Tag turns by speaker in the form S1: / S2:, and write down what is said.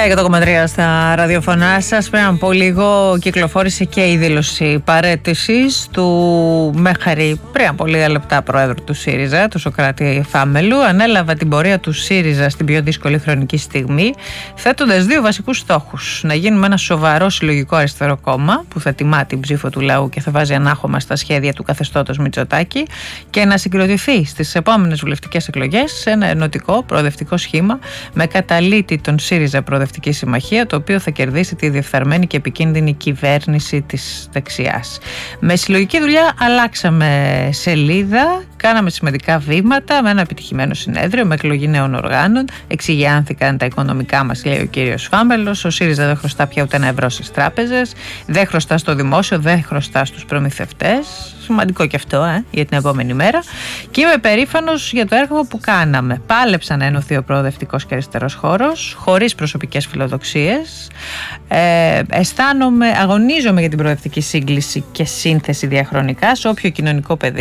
S1: 100,3 στα ραδιοφωνά σας. Πριν από λίγο κυκλοφόρησε και η δήλωση παραίτησης του μέχρι πριν από λίγα λεπτά πρόεδρου του ΣΥΡΙΖΑ, του Σωκράτη Φάμελου. Ανέλαβε την πορεία του ΣΥΡΙΖΑ στην πιο δύσκολη χρονική στιγμή, θέτοντας δύο βασικούς στόχους: να γίνουμε ένα σοβαρό συλλογικό αριστερό κόμμα που θα τιμά την ψήφο του λαού και θα βάζει ανάχωμα στα σχέδια του καθεστώτος Μητσοτάκη, και να συγκροτηθεί στις επόμενες βουλευτικές εκλογές σε ένα ενωτικό προοδευτικό σχήμα με καταλήτη τον ΣΥΡΙΖΑ Προοδευτική Συμμαχία, το οποίο θα κερδίσει τη διεφθαρμένη και επικίνδυνη κυβέρνηση της δεξιάς. Με συλλογική δουλειά αλλάξαμε σελίδα, κάναμε σημαντικά βήματα με ένα επιτυχημένο συνέδριο, με εκλογή νέων οργάνων, εξηγιάνθηκαν τα οικονομικά μας, λέει ο κύριος Φάμελος. Ο ΣΥΡΙΖΑ δεν χρωστά πια ούτε ένα ευρώ στις τράπεζες, δεν χρωστά στο δημόσιο, δεν χρωστά στους προμηθευτές. Σημαντικό και αυτό για την επόμενη μέρα. Και είμαι περήφανος για το έργο που κάναμε. Πάλεψα να ενωθεί ο προοδευτικός και αριστερός χώρος, χωρίς προσωπικές φιλοδοξίες. Αγωνίζομαι για την προοδευτική σύγκληση και σύνθεση διαχρονικά σε όποιο κοινωνικό πεδίο